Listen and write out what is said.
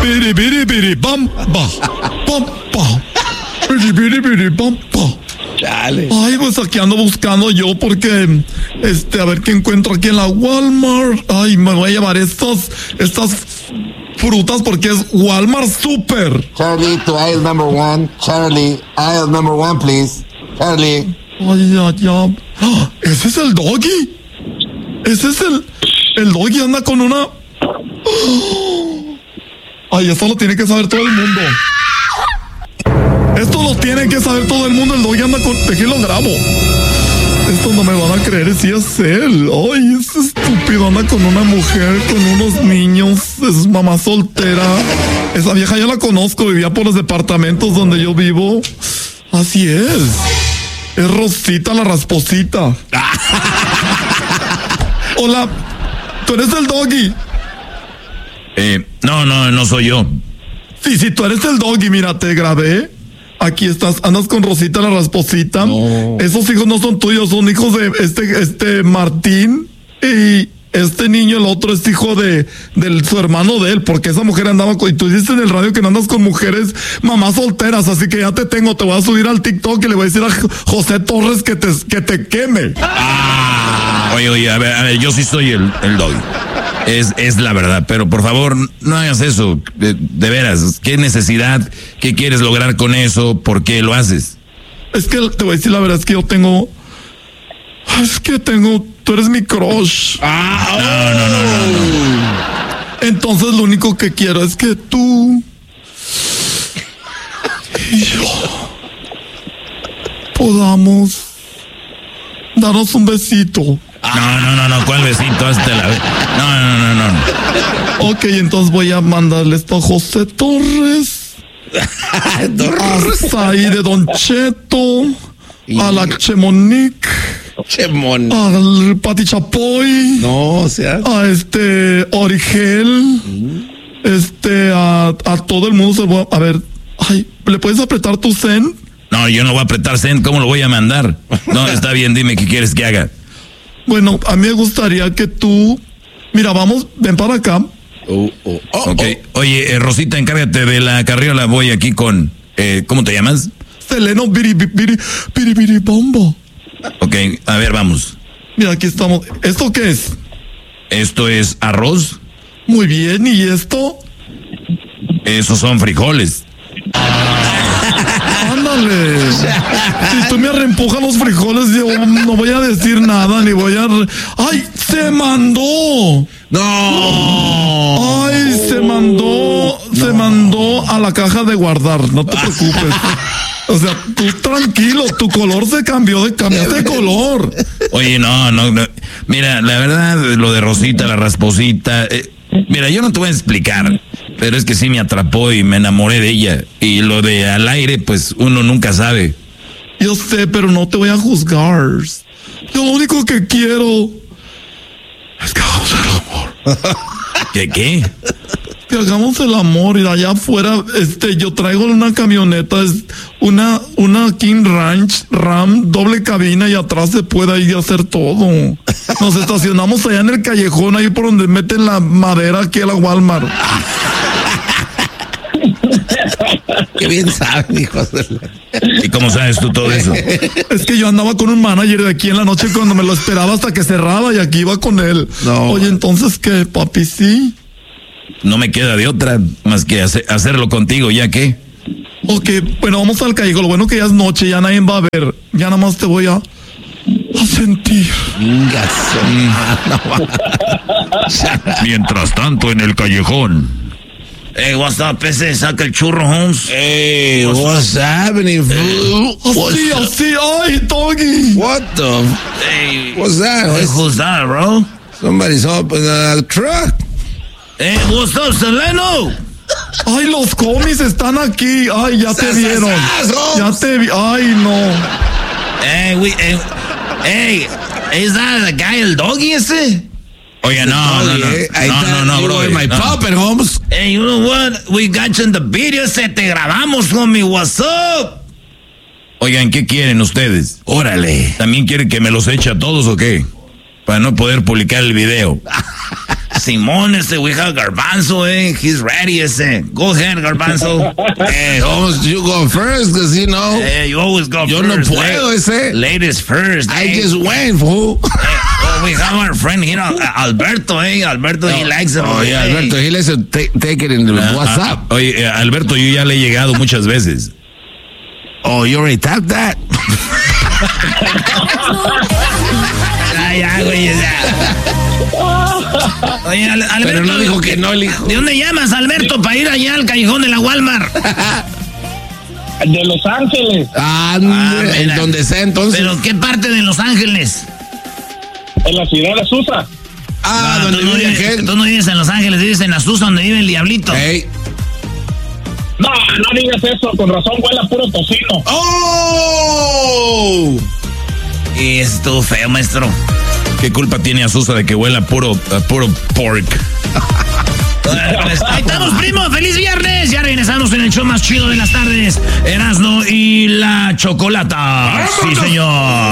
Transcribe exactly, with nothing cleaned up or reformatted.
biri, biri, biri, bam, ba, bam, ba. Biri, biri, biri, bam, ba. Dale. Ay, pues aquí ando buscando yo porque, este, a ver qué encuentro aquí en la Walmart. Ay, me voy a llevar estos, estas frutas porque es Walmart Super. Charlie, to aisle number one. Charlie, aisle number one, please. Charlie. Ay, ya, ya. ¡Ah! ¿Ese es el doggy? Ese es el, el doggy anda con una... Ay, esto lo tiene que saber todo el mundo. Esto lo tiene que saber todo el mundo. El doggy anda con... ¿De qué lo grabo? Esto no me van a creer si es él. Ay, ese estúpido anda con una mujer, con unos niños. Es mamá soltera. Esa vieja ya la conozco. Vivía por los departamentos donde yo vivo. Así es. Es Rosita la rasposita. Hola. ¿Tú eres el doggy? Eh, no, no, no soy yo. Sí, sí, tú eres el doggy. Mira, te grabé. Aquí estás, andas con Rosita la rasposita. No. Esos hijos no son tuyos, son hijos de este, este Martín. Y este niño, el otro, es hijo de, de su hermano de él, porque esa mujer andaba con, y tú dices en el radio que no andas con mujeres mamás solteras, así que ya te tengo, te voy a subir al TikTok y le voy a decir a José Torres que te, que te queme. Ah, oye, oye, a ver, a ver, yo sí soy el, el doggy. Es, es la verdad, pero por favor, no hagas eso. De, de veras, ¿qué necesidad? ¿Qué quieres lograr con eso? ¿Por qué lo haces? Es que te voy a decir la verdad, es que yo tengo... Es que tengo... Tú eres mi crush. Ah, No, no, no, no, no. Entonces lo único que quiero es que tú... Y yo... podamos... darnos un besito. No, no, no, no, ¿cuál besito? Hazte la... No, no, no, no, no. Ok, entonces voy a mandarle esto a José Torres, a Saí de Don Cheto, a la Chemonique, Chemón. al Pati Chapoy, No, o sea. a este Origel, este, a, a todo el mundo se va a ver. Ay, ¿le puedes apretar tu zen? No, yo no voy a apretar send, ¿cómo lo voy a mandar? No, está bien, dime qué quieres que haga. Bueno, a mí me gustaría que tú, mira, vamos, ven para acá. Oh, oh, oh, Ok, oh. oye, eh, Rosita, encárgate de la carriola, voy aquí con... Eh, ¿cómo te llamas? Seleno biri biri biri biri bombo. Ok, a ver, vamos. Mira, aquí estamos. ¿Esto qué es? Esto es arroz, Muy bien, ¿y esto? esos son frijoles. Ándale. Si tú me reempujas los frijoles, yo no voy a decir nada, ni voy a... re- ¡Ay, se mandó! No. ¡Ay, se mandó! Se mandó a la caja de guardar, no te preocupes. O sea, tú tranquilo, tu color se cambió, de cambiaste de color. Oye, no, no, no. Mira, la verdad, lo de Rosita, la rasposita... eh, mira, yo no te voy a explicar, pero es que sí me atrapó y me enamoré de ella. Y lo de al aire, pues uno nunca sabe. Yo sé, pero no te voy a juzgar. Yo lo único que quiero es que hagamos el amor. ¿Qué, qué? Que hagamos el amor y de allá afuera, este, yo traigo una camioneta, es una, una King Ranch Ram, doble cabina y atrás se puede ir a hacer todo. Nos estacionamos allá en el callejón, ahí por donde meten la madera aquí a la Walmart. Qué bien saben, hijos de la... ¿Y cómo sabes tú todo eso? Es que yo andaba con un manager de aquí en la noche cuando me lo esperaba hasta que cerraba y aquí iba con él. No. Oye, entonces, ¿qué, papi? Sí. No me queda de otra más que hace- hacerlo contigo, ¿ya qué? Ok, bueno, vamos al callejón. Lo bueno que ya es noche, ya nadie va a ver. Ya nada más te voy a, a sentir. Mientras tanto, en el callejón. Hey, what's up, ese? Saca el churro, Holmes. Hey, what's happening, fool? Así, así, ay, Doggy. What the? Hey, What's that? hey, who's that, bro? Somebody's up in a truck. Hey, what's up, Seleno? Ay, los cómics están aquí. Ay, ya te Sas, vieron. sas, sas, Ya te vi. Ay, no. Hey, we, hey, hey, is that the guy, el doggy ese? Oye, no, no, no, I no, thought no, no, you bro. were my no. puppet, Holmes. Hey, you know what? We got you in the video, se te grabamos, homie. What's up? Oigan, ¿qué quieren ustedes? Órale. ¿También quieren que me los eche a todos o qué? Para no poder publicar el video. Simón, este, we have Garbanzo, eh. He's ready, ese. Go ahead, Garbanzo. Hey, almost you go first, because you know. Hey, you always go Yo first. no puedo, ese. Ladies first. I eh. just went, fool. Oh, we have our friend here, Alberto, eh. Alberto, he likes it. Oh, yeah, Alberto, he likes to take, take it in the Uh, WhatsApp. uh, oye, Alberto, yo ya le he llegado muchas veces. Oh, you already tapped that? Ay, ya, güey, ya. Oye, Al- Alberto. Pero no dijo que no, el hijo. ¿De dónde llamas, Alberto, para ir allá al callejón de la Walmart? De Los Ángeles, Ah, Ah, en mira. donde sea entonces. ¿Pero qué parte de Los Ángeles? en la ciudad de Azusa. ah, Ah, donde tú, no vive vives, aquel. tú no vives en Los Ángeles, vives en Azusa, donde vive el diablito. Hey. No, no digas eso, con razón huele a puro tocino. ¡Oh! Y estuvo feo, maestro. ¿Qué culpa tiene Azusa de que huela puro, a puro pork? Pues, ahí estamos, primo. ¡Feliz viernes! Ya regresamos en el show más chido de las tardes. Erasmo y la Chocolata. Sí, señor.